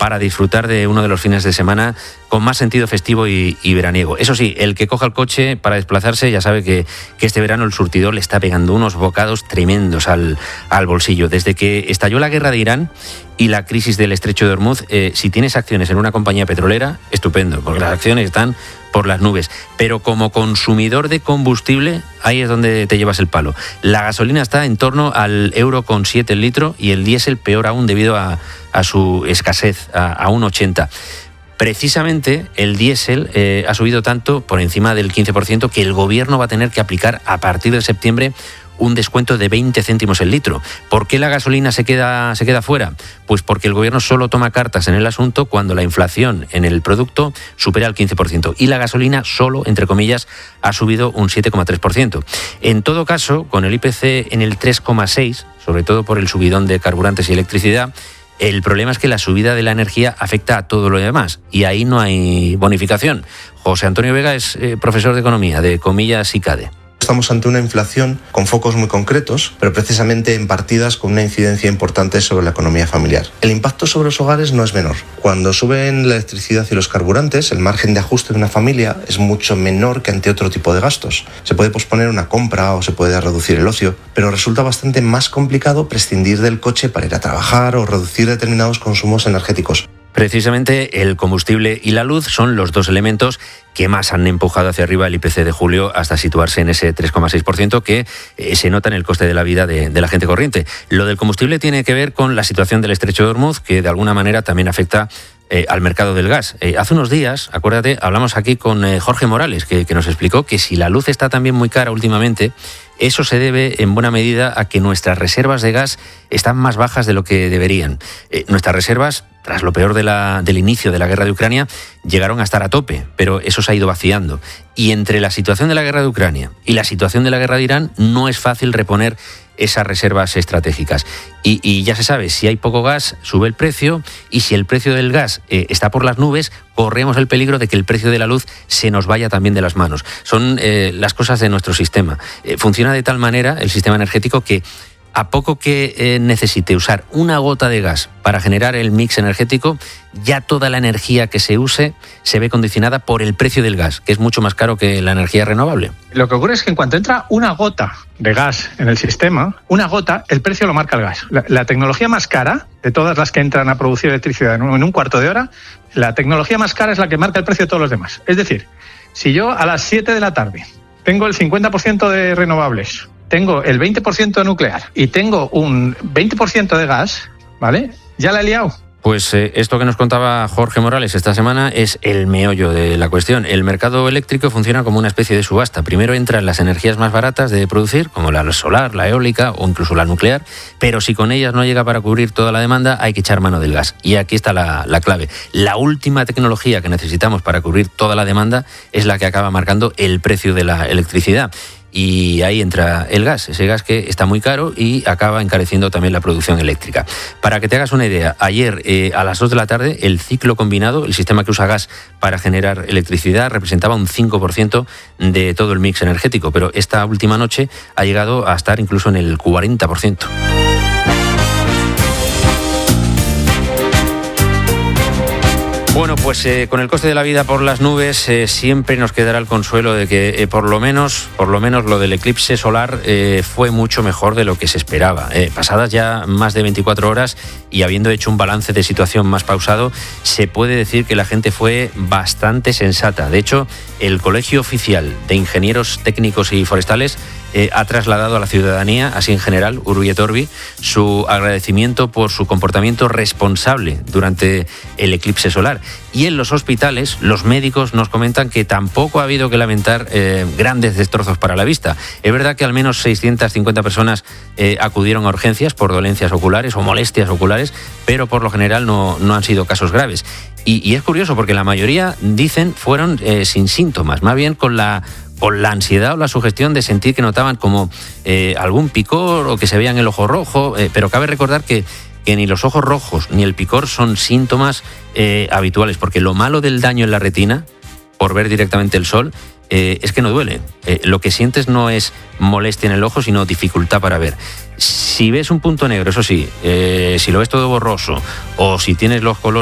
para disfrutar de uno de los fines de semana con más sentido festivo y veraniego. Eso sí, el que coja el coche para desplazarse ya sabe que este verano el surtidor le está pegando unos bocados tremendos al bolsillo. Desde que estalló la guerra de Irán y la crisis del estrecho de Hormuz, si tienes acciones en una compañía petrolera, estupendo, porque las acciones están por las nubes. Pero como consumidor de combustible, ahí es donde te llevas el palo. La gasolina está en torno al €1,7 el litro y el diésel peor aún debido a su escasez, a 1,80. Precisamente el diésel ha subido tanto, por encima del 15%, que el gobierno va a tener que aplicar a partir de septiembre un descuento de 20 céntimos el litro. ¿Por qué la gasolina se queda fuera? Pues porque el gobierno solo toma cartas en el asunto cuando la inflación en el producto supera el 15% y la gasolina solo, entre comillas, ha subido un 7,3%. En todo caso, con el IPC en el 3,6%, sobre todo por el subidón de carburantes y electricidad, el problema es que la subida de la energía afecta a todo lo demás y ahí no hay bonificación. José Antonio Vega es profesor de Economía de Comillas y CADE. Estamos ante una inflación con focos muy concretos, pero precisamente en partidas con una incidencia importante sobre la economía familiar. El impacto sobre los hogares no es menor. Cuando suben la electricidad y los carburantes, el margen de ajuste de una familia es mucho menor que ante otro tipo de gastos. Se puede posponer una compra o se puede reducir el ocio, pero resulta bastante más complicado prescindir del coche para ir a trabajar o reducir determinados consumos energéticos. Precisamente el combustible y la luz son los dos elementos que más han empujado hacia arriba el IPC de julio hasta situarse en ese 3,6% que se nota en el coste de la vida de la gente corriente. Lo del combustible tiene que ver con la situación del estrecho de Hormuz, que de alguna manera también afecta al mercado del gas. Hace unos días, acuérdate, hablamos aquí con Jorge Morales, que nos explicó que si la luz está también muy cara últimamente, eso se debe en buena medida a que nuestras reservas de gas están más bajas de lo que deberían. Nuestras reservas, tras lo peor del inicio de la guerra de Ucrania, llegaron a estar a tope, pero eso se ha ido vaciando. Y entre la situación de la guerra de Ucrania y la situación de la guerra de Irán, no es fácil reponer esas reservas estratégicas. Y ya se sabe, si hay poco gas, sube el precio, y si el precio del gas está por las nubes, corremos el peligro de que el precio de la luz se nos vaya también de las manos. Son las cosas de nuestro sistema. Funciona de tal manera el sistema energético que a poco que necesite usar una gota de gas para generar el mix energético, ya toda la energía que se use se ve condicionada por el precio del gas, que es mucho más caro que la energía renovable. Lo que ocurre es que en cuanto entra una gota de gas en el sistema, una gota, el precio lo marca el gas. La tecnología más cara de todas las que entran a producir electricidad en un cuarto de hora, la tecnología más cara es la que marca el precio de todos los demás. Es decir, si yo a las 7 de la tarde tengo el 50% de renovables, tengo el 20% de nuclear y tengo un 20% de gas, ¿vale? Ya la he liado. Pues esto que nos contaba Jorge Morales esta semana es el meollo de la cuestión. El mercado eléctrico funciona como una especie de subasta. Primero entran las energías más baratas de producir, como la solar, la eólica o incluso la nuclear, pero si con ellas no llega para cubrir toda la demanda, hay que echar mano del gas. Y aquí está la clave. La última tecnología que necesitamos para cubrir toda la demanda es la que acaba marcando el precio de la electricidad. Y ahí entra el gas, ese gas que está muy caro y acaba encareciendo también la producción eléctrica. Para que te hagas una idea, ayer a las 2 de la tarde el ciclo combinado, el sistema que usa gas para generar electricidad, representaba un 5% de todo el mix energético, pero esta última noche ha llegado a estar incluso en el 40%. Bueno, pues con el coste de la vida por las nubes siempre nos quedará el consuelo de que por lo menos lo del eclipse solar fue mucho mejor de lo que se esperaba. Pasadas ya más de 24 horas y habiendo hecho un balance de situación más pausado, se puede decir que la gente fue bastante sensata. De hecho, el Colegio Oficial de Ingenieros Técnicos y Forestales ha trasladado a la ciudadanía, así en general, Urbi et Orbi, su agradecimiento por su comportamiento responsable durante el eclipse solar. Y en los hospitales, los médicos nos comentan que tampoco ha habido que lamentar grandes destrozos para la vista. Es verdad que al menos 650 personas acudieron a urgencias por dolencias oculares o molestias oculares, pero por lo general no han sido casos graves. Y es curioso porque la mayoría, dicen, fueron sin síntomas, más bien con la ansiedad o la sugestión de sentir que notaban como algún picor o que se veían el ojo rojo, pero cabe recordar que ni los ojos rojos ni el picor son síntomas habituales, porque lo malo del daño en la retina, por ver directamente el sol, es que no duele. Lo que sientes no es molestia en el ojo, sino dificultad para ver. Si ves un punto negro, eso sí, si lo ves todo borroso o si tienes los colores